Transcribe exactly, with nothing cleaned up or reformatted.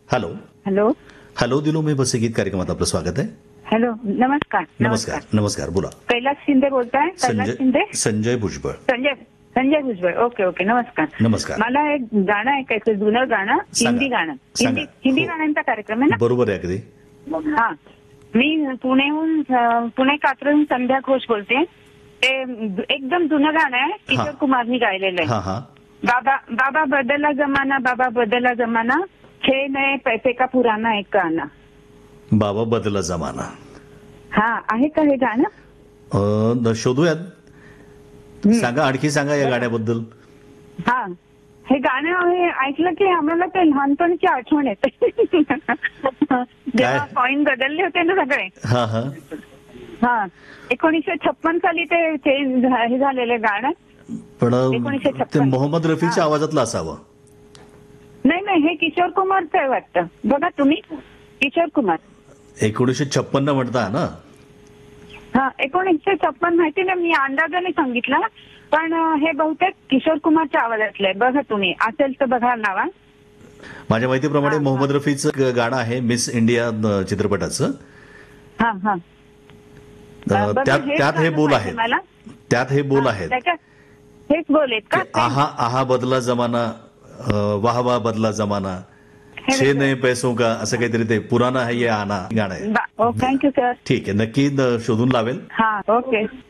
Hello hello hello दिलो मी बसे गीत कार्यक्रमात आपलं स्वागत आहे. हॅलो नमस्कार नमस्कार नमस्कार बोला. कैलास शिंदे बोलताय? कैलास शिंदे संजय संजय भुजबळ. संजय संजय भुजबळ. ओके ओके नमस्कार. नमस्कार. मला एक गाणं ऐकायचं, जुनं गाणं, हिंदी गाणं. हिंदी हिंदी गाण्यांचा कार्यक्रम आहे ना? बरोबर आहे अगदी. हा मी पुण्याहून अ, पुणे कात्रहून संध्या घोष बोलते. ते एकदम जुनं गाणं आहे, किशोर कुमारनी गायलेलं आहे. हा हा बाबा बाबा बदला जमाना, बाबा बदला जमाना, छे नये पैसे का पुराना एक गाणं. बाबा बदला जमाना. हा आहे का हे गाणं? अ, शोधूयात. सांगा आणखी सांगा या गाण्याबद्दल. हा हे गाणं हे ऐकलं की आम्हाला ते लहानपणीची आठवण येते. जेव्हा कॉइन बदलले होते ना सगळे. हा हा हा एकोणीसशे छप्पन साली ते चेंज हे झालेलं गाणं. पण एकोणीसशे ते छप्पन मोहम्मद रफीच्या आवाजातलं असावं. नाही नाही हे किशोर कुमारचं आहे वाटतं. बघा तुम्ही, किशोर कुमार. एकोणीसशे छप्पन्न म्हणता ना? हा एकोणीसशे छप्पन माहिती नाही, मी अंदाजाने सांगितलं, पण हे बहुतेक किशोर कुमारच्या आवाजातलं आहे. बघा तुम्ही, असेल तर बघा नावा. माझ्या माहितीप्रमाणे हा, हा. मोहम्मद रफीचं गाणं आहे मिस इंडिया अ, चित्रपटाचं. हा हा अ, बघा, त्यात हेच त्यात हे गाणं बोल पाहिजे आहेत. मला. त्यात हे बोल हा, आहेत. त्याच्यात हेच बोल आहेत का? की आहा आहा बदला जमाना, अ, वाह वाह बदला जमाना, छे नये पैसों का, असं काहीतरी ते पुराना है ये आना गाणं आहे. बा- ओ थँक्यू सर. ठीक आहे, नक्की अ, शोधून लावेल. हा ओके.